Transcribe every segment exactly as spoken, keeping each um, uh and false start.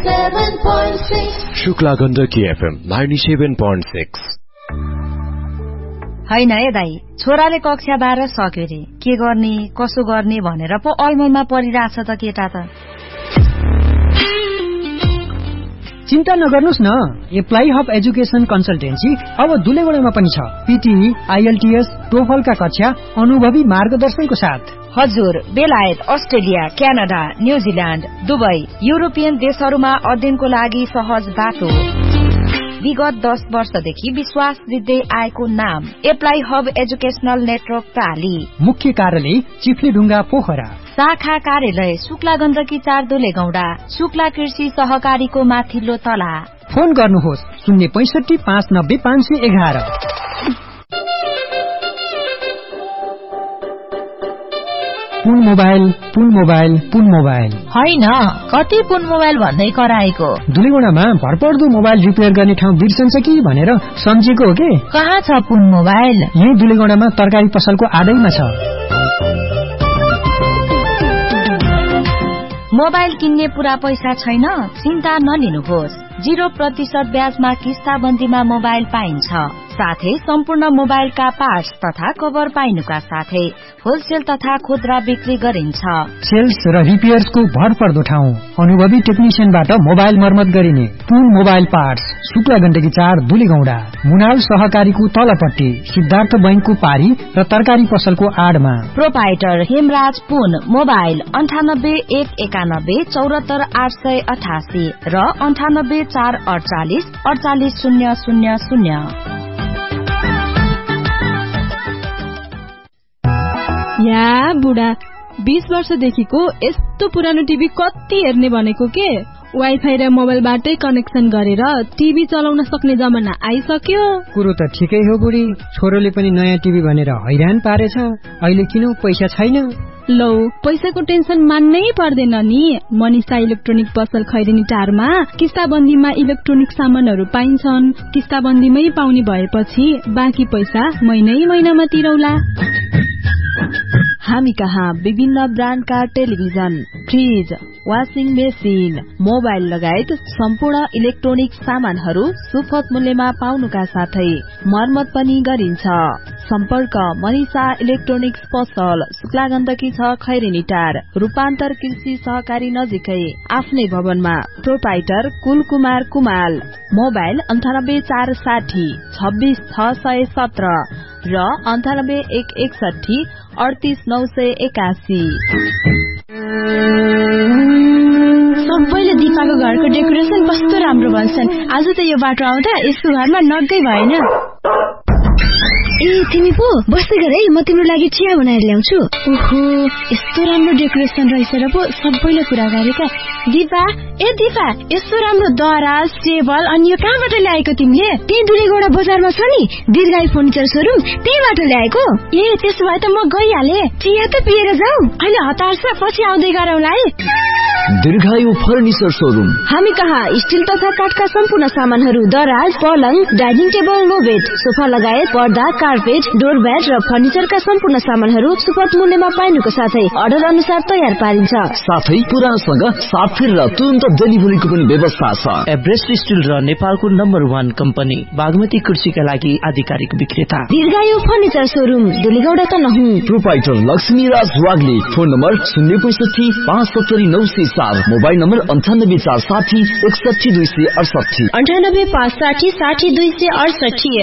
ninety-seven point six. Shukla Gandaki FM ninety-seven point six. हैन है दाई, छोराले कक्षा बाह्र सक्यो रे, के गर्ने कसो गर्ने भनेर पो अलमलमा परिरहेछ त केटा त। चिन्ता नगर्नुस् न, एप्लाई हब एजुकेसन कन्सल्टेन्सी अब दुलेगडामा पनि छ। पीटीई, आईएलटीएस, टोफलका कक्षा अनुभवी मार्गदर्शनको साथ। हजुर, बेलायत, Australia, Canada, New Zealand, Dubai, European देशहरूमा अध्ययनको लागि सहज बाटो। विगत दस वर्षदेखि विश्वास दिँदै आएको नाम एप्लाई हब एजुकेशनल नेटवर्क प्राली। मुख्य कार्यालय चिफ्लेढुङ्गा पोखरा। शाखा कार्यालय शुक्ला गण्डकी चार दुलेगौडा, शुक्ला कृषि सहकारीको माथिल्लो तला। फोन गर्नुहोस् शून्य पैसठी पाँच नब्बे पाँच सय एघार। पुन मोबाइल पुन मोबाइल पुन मोबाइल होइन, कति पुन मोबाइल भन्दै कराएको। दुलेगुडामा भरपर्दो मोबाइल रिपेयर गर्ने ठाउँ बिर्सन्छ कि भनेर सम्झेको हो के। कहाँ छ पुन मोबाइल? यही दुलेगुडामा तरकारी पसलको आडैमा छ। मोबाइल किन्ने पूरा पैसा छैन? चिन्ता नलिनुहोस्, जीरो प्रतिशत ब्याजमा किस्ताबन्दीमा मोबाइल पाइन्छ। साथै सम्पूर्ण मोबाइलका पार्ट्स तथा कभर पाइनुका साथै होलसेल तथा खुद्रा बिक्री गरिन्छ। सेल्स र रिपेयर्सको भरपर्दो ठाउँ, अनुभवी टेक्निशियनबाट मोबाइल मर्मत गरिने। पुन मोबाइल पार्ट्स शुक्ला गण्डकी चार दुलेगौडा, मुनाल सहकारीको तलपट्टि, सिद्धार्थ बैंकको पारी र तरकारी पसलको आडमा। प्रोपाइटर हेमराज पुन। मोबाइल अन्ठानब्बे एक एकानब्बे चौरात्तर आठ सय अठासी र अन्ठानब्बे चार अडचालिस अडचालिस शून्य शून्य शून्य। या बुढा, बीस वर्षदेखिको यस्तो पुरानो टिभी कति हेर्ने भनेको के। वाइफाई र मोबाइलबाटै कनेक्सन गरेर टिभी चलाउन सक्ने जमाना आइसक्यो। कुरो त ठिकै हो बुढी, छोरोले पनि नयाँ टिभी भनेर हैरान पारेछ। अहिले किन पैसा छैन? लौ, पैसाको टेन्सन मान्नै पर्दैन नि। मनिषा इलेक्ट्रोनिक पसल खैरेनी टारमा किस्ताबन्दीमा इलेक्ट्रोनिक सामानहरू पाइन्छन्। किस्ताबन्दीमै पाउने भएपछि बाँकी पैसा महिनै महिनामा तिरौला। हामी कहाँ विभिन्न ब्रान्डका television, fridge, washing machine, mobile लगायत सम्पूर्ण इलेक्ट्रोनिक सामानहरू सुपथ मूल्यमा पाउनुका साथै मर्मत पनि गरिन्छ। सम्पर्क मनिषा इलेक्ट्रोनिक्स पसल, शुक्ला गण्डकी छ खैरेनी टार, रूपान्तर कृषि सहकारी नजिकै, आफ्नै भवनमा। प्रोपाइटर कुल कुमार कुमाल। मोबाइल अन्ठानब्बे चार साठी छब्बीस छ सय सत्र र अन्ठानब्बे एक एकसठी अडतीस नौ सय एकासी। सबैले दिपाको घरको डेकोरेसन कस्तो राम्रो भन्छन्। आज त यो बाटो आउँदा यसको घरमा नगै भएन। ए तिमी पो बस्दै गर है, म तिम्रो लागि चिया बनाएर ल्याउँछु। ओहो, यस्तो राम्रो डेकोरेसन रहेछ र पो सबैले कुरा गरेका। दिपा, ए दिपा, यस्तो राम्रो दराज, टेबल अनि यो कहाँबाट ल्याएको तिमीले? त्यही दुलेगौडा बजारमा छ नि दीर्घायु फर्निचर सोरुम, त्यहीबाट ल्याएको। ए त्यसो भए त म गइहाले। चिया त पिएर जाऊ, अहिले हतार छ, पछि आउँदै गरौँला है। दीर्घायु फर्निचर सोरुम। हामी कहाँ स्टिल तथा काठका सम्पूर्ण सामानहरू, दराज, पलङ, dining table, no bed, sofa लगायत पर्दा, कार्पेट, डोरब्याट र फर्निचरका सम्पूर्ण सामानहरू सुपथ मूल्यमा पाइनुको साथै अर्डर अनुसार तयार पारिन्छ। साथै पुरानसँग साफेर र तुरन्त डेलिभरीको पनि व्यवस्था छ। एभरेस्ट स्टिल र नेपालको नम्बर वान कम्पनी बागमती कृषिका लागि आधिकारिक विक्रेता दीर्घायु फर्निचर सोरुम, दुलेगौडा त नहुँ। Proprietor Laxmiraj Wagle. Phone number शून्य पैसठी पाँच सत्तरी नौ सय चार, मोबाइल नम्बर अन्ठानब्बे चार साठी एकसठी दुई सय अडसठी अन्ठानब्बे पाँच साठी साठी दुई सय अडसठी।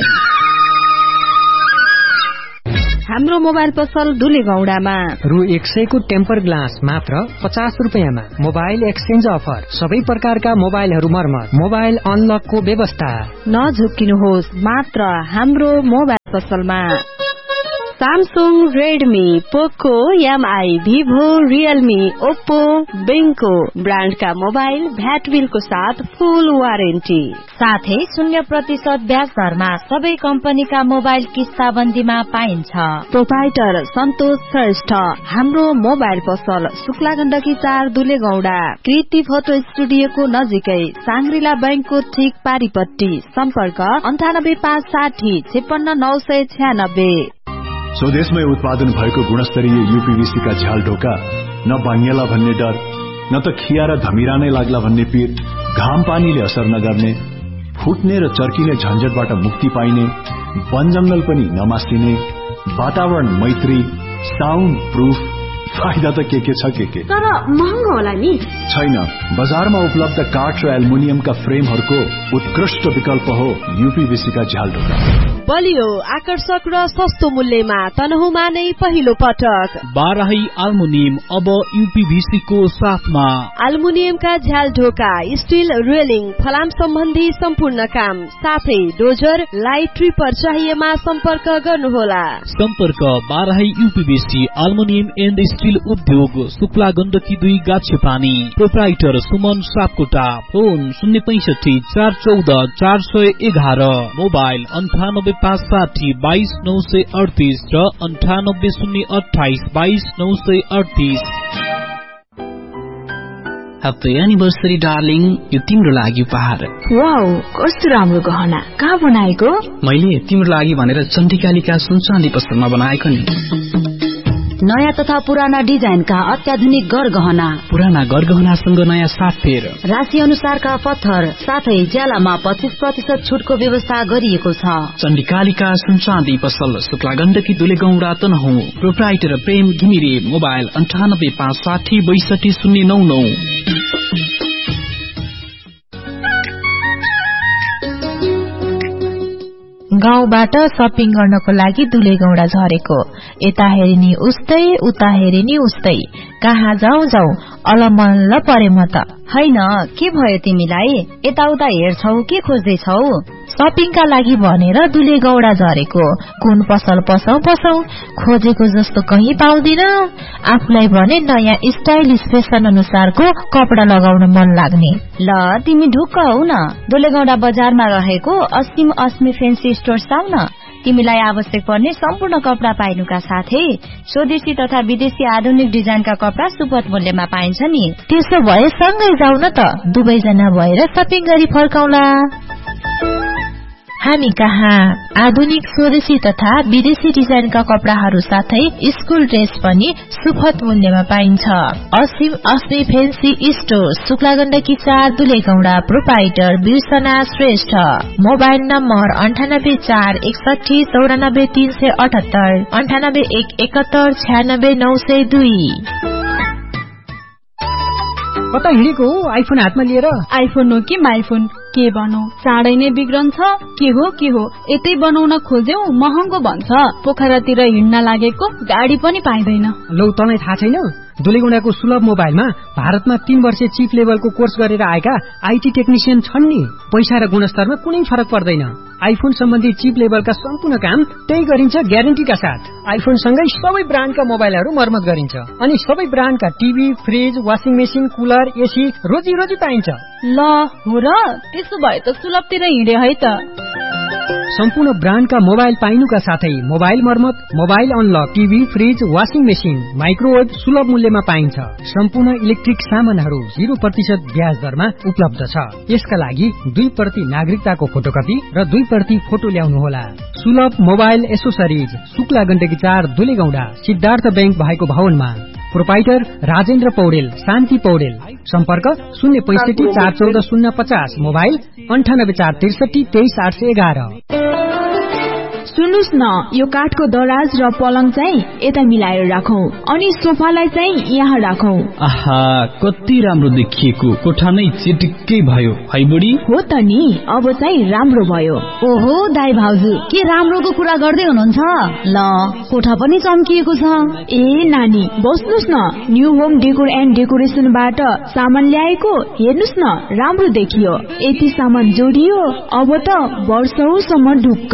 हाम्रो मोबाइल पसल दुलेगौडामा रु एक सयको टेम्पर ग्लास मात्र पचास रुपियाँमा। मोबाइल एक्सचेन्ज अफर, सबै प्रकारका मोबाइलहरू मर्मत, मोबाइल अनलकको व्यवस्था। नझुक्किनुहोस्, मात्र हाम्रो मोबाइल पसलमा सामसुङ, रेडमी, पोको, MI, Vivo, Realme, Oppo, बेङ्को ब्रान्डका mobile VAT बिलको साथ फुल वारेन्टी, साथै शून्य प्रतिशत ब्याज दरमा सबै कम्पनीका मोबाइल किस्ताबन्दीमा पाइन्छ। प्रोपाइटर सन्तोष श्रेष्ठ। हाम्रो मोबाइल पसल शुक्ला गण्डकी चार दुलेगौडा, कृति फोटो स्टुडियोको नजिकै, साङ्ग्रिला बैंकको ठीक पारिपट्टि। सम्पर्क अन्ठानब्बे पाँच साठी छेपन्न नौ सय छ्यानब्बे। स्वदेशमै उत्पादन भएको गुणस्तरीय यूपीवीसी का झ्याल ढोका, न भाङ्गेला भन्ने डर, न त खिया र धमिरा नै लाग्ला भन्ने पीर घाम पानीले असर नगर्ने, फुट्ने र चर्किने झन्झटबाट मुक्ति पाइने, वन जंगल पनि नमास्टिने, वातावरण मैत्री, साउन्ड प्रूफ, फाइदा त के के छ के के। तर महँगो होला नि? छैन, बजारमा उपलब्ध काठ र एल्युमिनियमका फ्रेमहरूको उत्कृष्ट विकल्प हो यूपीवीसी का झ्याल ढोका। बलियो, आकर्षक र सस्तो मूल्यमा तनहुमा नै पहिलो पटक बाराही एल्युमिनियम अब यूपीवीसी को साथमा। एल्युमिनियमका झ्याल ढोका, स्टील रेलिङ, फलाम सम्बन्धी सम्पूर्ण काम, साथै डोजर, लाइट ट्रिपर चाहिएमा सम्पर्क गर्नुहोला। सम्पर्क Barahi UPVC aluminium and steel उद्योग, शुक्ला गण्डकी दुई गाछे पानी। प्रोप्राइटर सुमन सापकोटा। फोन शून्य पैंसठी चार चौध चार सय एघार। मोबाइल अन्ठानब्बे पाँच साठी बाइस नौ सय अडतिस र अन्ठानब्बे शून्य अठाइस बाइस नौ सय अडतिस। ह्याप्पी एनिभर्सरी डार्लिङ, यो तिम्रो लागि उपहार। वाउ, कस्तो राम्रो गहना, कहाँ बनाएको? मैले तिम्रो लागि भनेर चण्डिकालिका सुनचाँदी पसलमा बनाएको नि। नयाँ तथा पुराना डिजाइनका अत्याधुनिक गरगहना, पुराना गरगहनासँग नयाँ साफेर, राशि अनुसारका पत्थर, साथै ज्यालामा पच्चीस प्रतिशत छुटको व्यवस्था गरिएको छ। चण्डिकालिका सुनचाँदी पसल, शुक्ला गण्डकी दुलेगौंडा तनहुँ। प्रोप्राइटर प्रेम घिमिरे। मोबाइल अन्ठानब्बे पाँच साठी बैसठी शून्य नौ नौ। गाउँबाट शपिङ गर्नको लागि दुलेगौंडा झरेको, यता हेरिनी उस्तै उता हेरिनी उस्तै, कहाँ जाउँ जाउँ अलमल्ल परे म त। हैन, के भयो तिमीलाई? यताउता हेर्छौ के खोज्दैछौ? शपिङका लागि भनेर दुलेगौंडा झरेको, कुन पसल पसौ पसौ, खोजेको जस्तो कहीँ पाउँदिन। आफूलाई भने नयाँ स्टाइलिश फेसन अनुसारको कपडा लगाउन मन लाग्ने। ल तिमी ढुक्क हौ न, दुलेगौंडा बजारमा रहेको असीम अस्मी फेन्सी स्टोर्स आऊ न। तिमीलाई आवश्यक पर्ने सम्पूर्ण कपडा पाइनुका साथै स्वदेशी तथा विदेशी आधुनिक डिजाइनका कपडा सुपथ मूल्यमा पाइन्छ नि। त्यसो भए सँगै जाऊ न त, दुवैजना भएर शपिङ गरी फर्काउला। हामी कहाँ आधुनिक स्वदेशी तथा विदेशी डिजाइनका कपडाहरू साथै स्कुल ड्रेस पनि सुपथ मूल्यमा पाइन्छ। असीम अस्मी फेन्सी स्टोर, शुक्ला गण्डकी चार Dulegaunda. Proprietor बिर्सना Shrestha. Mobile number अन्ठानब्बे चार एकसठी चौरानब्बे तीन सय अठहत्तर, अन्ठानब्बे एक एकहत्तर छ्यानब्बे नौ सय दुई। कता हिँडेको हो आइफोन हातमा लिएर? आइफोन हो कि माइफोन, के भनौ, चाँडै नै बिग्रन्छ। के हो के हो, यतै बनाउन खोज्यौ महँगो भन्छ। पोखरातिर हिँड्न लागेको गाडी पनि पाइँदैन। लौ तँलाई थाहा छैन, दुलेगौंडाको सुलभ मोबाइलमा भारतमा तीन वर्ष चिप लेभलको कोर्स गरेर आएका आईटी टेक्निशियन छन् नि। पैसा र गुणस्तरमा कुनै फरक पर्दैन। आइफोन सम्बन्धी चिप लेभलका सम्पूर्ण काम त्यही गरिन्छ ग्यारेन्टीका साथ। आइफोन सँगै सबै ब्रान्डका मोबाइलहरू मर्मत गरिन्छ अनि सबै ब्रान्डका TV, fridge, washing machine, cooler, AC रोजी रोजी पाइन्छ। ल हो र, त्यसो भए त सुलभतिर हिँडे है त। सम्पूर्ण ब्रान्डका मोबाइल पाइनुका साथै मोबाइल मर्मत, mobile unlock, TV, fridge, washing machine, microwave सुलभ मूल्यमा पाइन्छ। सम्पूर्ण इलेक्ट्रिक सामानहरू जीरो प्रतिशत ब्याज दरमा उपलब्ध छ। यसका लागि दुई प्रति नागरिकताको फोटोकपी र दुई प्रति फोटो ल्याउनुहोला। सुलभ मोबाइल एसोसरिज, शुक्ला गण्डकी चार दुलेगौंडा, सिद्धार्थ बैंक भएको भवनमा। प्रोप्राइटर राजेन्द्र पौडेल, शान्ति पौडेल। सम्पर्क शून्य पैंसठी चार चौध शून्य पचास। मोबाइल अन्ठानब्बे चार त्रिसठी तेइस आठ सय एघार। सुन्नुस् न, यो काठको दराज र पलङ चाहिँ यता मिलाएर राखौं अनि सोफालाई चाहिँ यहाँ राखौं। आहा, कति राम्रो देखिएको, कोठा नै चिटिक्कै भयो है बुढी। हो त नि, अब चाहिँ राम्रो भयो। ओहो दाइ भाउजू, के राम्रोको कुरा गर्दै हुनुहुन्छ? ल कोठा पनि चम्किएको छ। ए नानी बस्नुस् न, न्यू होम डेकोर एन्ड डेकोरेसनबाट सामान ल्याएको, हेर्नुस् न राम्रो देखियो। यति सामान जोडियो, अब त वर्षौसम्म ढुक्क।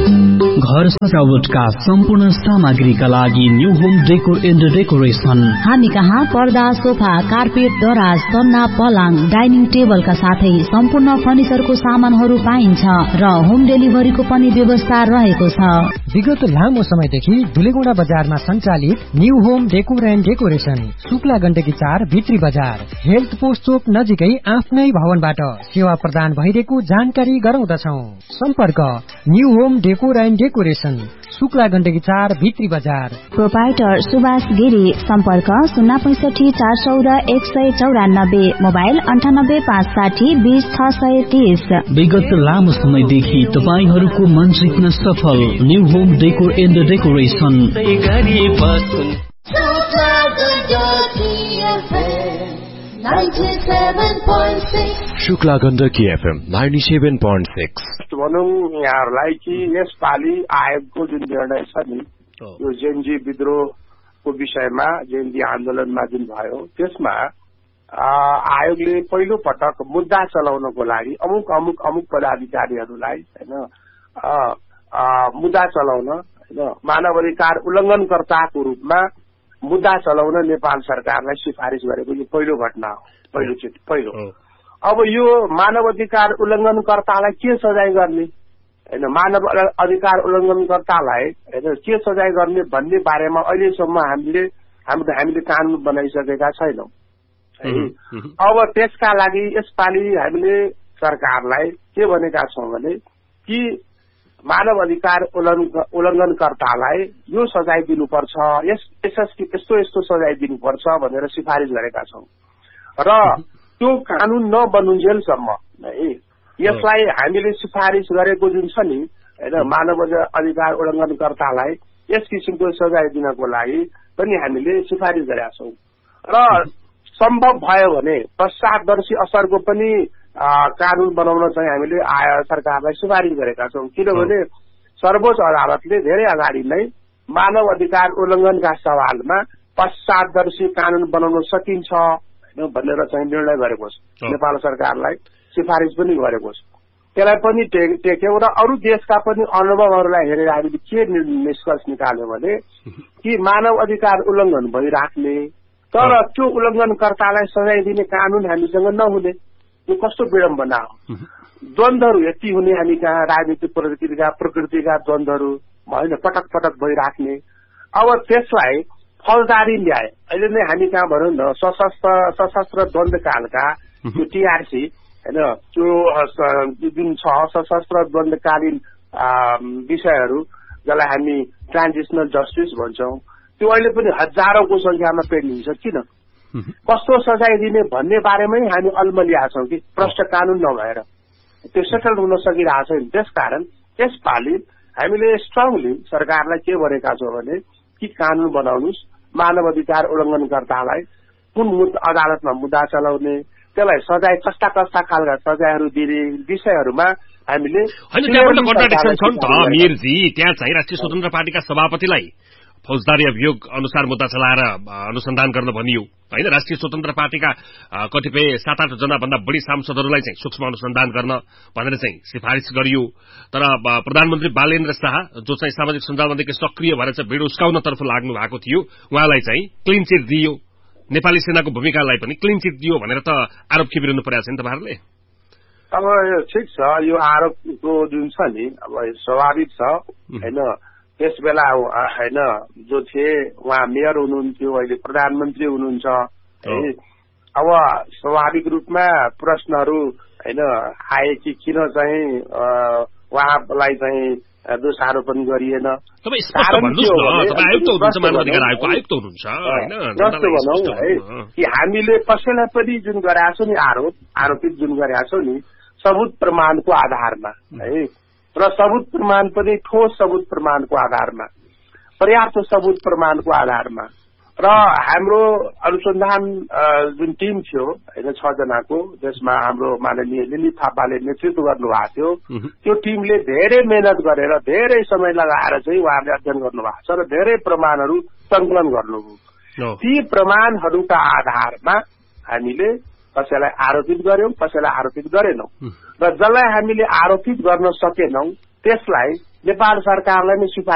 घर सजावटका सम्पूर्ण सामग्रीका लागि new home decor and decoration. हामी कहाँ पर्दा, सोफा, कार्पेट, दराज, तन्ना, पलङ, डाइनिङ टेबलका साथै सम्पूर्ण फर्निचरको सामानहरू पाइन्छ र होम डेलिभरीको पनि व्यवस्था रहेको छ। विगत लामो समयदेखि दुलेगौंडा बजारमा सञ्चालित new home decor and decoration, Shukla Gandaki चार भित्री बजार, हेल्थ पोस्ट चोक नजिकै आफ्नै भवनबाट सेवा प्रदान भइरहेको जानकारी गराउँदछौ। सम्पर्क new home decor and decoration Shukla Gandaki चार भित्री बजार। प्रोपाइटर सुभाष गिरी। सम्पर्क शून्य पैंसठी चार चौध एक सय चौरानब्बे। मोबाइल अन्ठानब्बे पाँच साठी बीस छ सय तीस। विगत लामो समयदेखि तपाईहरूको मन जित्न सफल new home decor and decoration. Shukla Gandaki FM ninety seven point six. भनौँ यहाँहरूलाई कि यसपालि आयोगको जुन निर्णय छ नि यो जेएनजी विद्रोहको विषयमा जेएनजी आन्दोलनमा जुन भयो त्यसमा आयोगले पहिलो पटक मुद्दा चलाउनको लागि अमुक अमुक अमुक पदाधिकारीहरूलाई होइन मुद्दा चलाउन होइन मानव अधिकार उल्लङ्घनकर्ताको रूपमा मुद्दा चलाउन नेपाल सरकारलाई सिफारिस गरेको यो पहिलो घटना हो। पहिलोचोटि पहिलो। अब यो मानव अधिकार उल्लङ्घनकर्तालाई के सजाय गर्ने होइन मानव अधिकार उल्लङ्घनकर्तालाई होइन के सजाय गर्ने भन्ने बारेमा अहिलेसम्म हामीले हाम्रो हामीले कानून बनाइसकेका छैनौं है। अब त्यसका लागि यसपालि हामीले सरकारलाई के भनेका छौं भने कि मानव अधिकार उल्लङ्घनकर्तालाई यो सजाय दिनुपर्छ, यस यस्तो यस्तो सजाय दिनुपर्छ भनेर सिफारिस गरेका छौं र त्यो कानून नबनुन्जेलसम्म है यसलाई हामीले सिफारिस गरेको जुन छ नि होइन मानव अधिकार उल्लङ्घनकर्तालाई यस किसिमको सजाय दिनको लागि पनि हामीले सिफारिस गरेका छौं र सम्भव भयो भने पश्चातदर्शी असरको पनि कानून बनाउन चाहिँ हामीले सरकारलाई सिफारिस गरेका छौं। किनभने सर्वोच्च अदालतले धेरै अगाडि नै मानव अधिकार उल्लङ्घनका सवालमा पश्चातदर्शी कानून बनाउन सकिन्छ भनेर चाहिँ निर्णय गरेको छ। नेपाल सरकारलाई सिफारिस पनि गरेको छ। त्यसलाई पनि टेक्यौं र अरू देशका पनि अनुभवहरूलाई हेरेर हामीले के निष्कर्ष निकाल्यो भने कि मानव अधिकार उल्लङ्घन भइराख्ने तर त्यो उल्लङ्घनकर्तालाई सजाय दिने कानून हामीसँग नहुने यो कस्तो विडम्बना हो। द्वन्द्वहरू यति हुने हामी कहाँ राजनीतिक प्रकृतिका प्रकृतिका द्वन्द्वहरू होइन पटक पटक भइराख्ने। अब त्यसलाई फौजदारी न्याय अहिले नै हामी कहाँ भनौँ न सशस्त्र सशस्त्र द्वन्द्वकालका त्यो टीआरसी होइन त्यो जुन छ सशस्त्र द्वन्द्वकालीन विषयहरू जसलाई हामी ट्रान्जिसनल जस्टिस भन्छौं त्यो अहिले पनि हजारौंको संख्यामा पेन्डिङ छ। किन कस्तो सजाय दिने भन्ने बारेमै हामी अल्मलिया छौं कि प्रष्ट कानून नभएर त्यो सेटल हुन सकिरहेको छैन। त्यसकारण यसपालि हामीले स्ट्रङली सरकारलाई के भनेका छौं भने कि कानून बनाउनुस् मानव अधिकार उल्लङ्घनकर्तालाई कुन अदालतमा मुद्दा चलाउने त्यसलाई सजाय कस्ता कस्ता खालका सजायहरू दिने विषयहरूमा हामीले होइन त्यहाँबाट कन्ट्राडिक्सन छ नि त मीरजी। त्यहाँ चाहिँ राष्ट्रिय स्वतन्त्र पार्टीका सभापतिलाई फौजदारी अभियोग अनुसार मुद्दा चलाएर अनुसन्धान गर्न भनियो होइन। राष्ट्रिय स्वतन्त्र पार्टीका कतिपय सात आठ जना भन्दा बढी सांसदहरूलाई चाहिँ सूक्ष्म अनुसन्धान गर्न भनेर चाहिँ सिफारिस गरियो। तर प्रधानमन्त्री बालेन्द्र शाह जो चाहिँ सामाजिक सञ्जालमा सक्रिय भएर चाहिँ भिड उस्काउनतर्फ लाग्नु भएको थियो उहाँलाई चाहिँ क्लिन चिट दियो। नेपाली सेनाको भूमिकालाई पनि क्लिन चिट दियो भनेर त आरोप खिबिरनु परेको छ नि तपाईँहरूले। अब यो ठिक छ यो आरोपको जुन छ नि अब स्वाभाविक छ होइन। त्यस बेला होइन जो थिए उहाँ मेयर हुनुहुन्थ्यो अहिले प्रधानमन्त्री हुनुहुन्छ है। अब स्वाभाविक रूपमा प्रश्नहरू होइन आए कि किन चाहिँ उहाँलाई चाहिँ दोषारोपण गरिएन। भनौँ है कि हामीले कसैलाई पनि जुन गरेका छौँ नि आरोप आरोपित जुन गरेका छौँ नि सबुत प्रमाणको आधारमा है र सबुत प्रमाण पनि ठोस सबुत प्रमाणको आधारमा पर्याप्त सबुत प्रमाणको आधारमा र हाम्रो अनुसन्धान जुन टिम थियो होइन छ जनाको जसमा हाम्रो माननीय लिली थापाले नेतृत्व गर्नुभएको थियो त्यो टिमले धेरै मेहनत गरेर धेरै समय लगाएर चाहिँ उहाँहरूले अध्ययन गर्नुभएको छ र धेरै प्रमाणहरू संकलन गर्नुभयो। ती प्रमाणहरूका आधारमा हामीले कसैलाई आरोपित गर्यौं कसैलाई आरोपित गरेनौं र जसलाई हामीले आरोपित गर्न सकेनौं त्यसलाई नेपाल सरकारलाई नै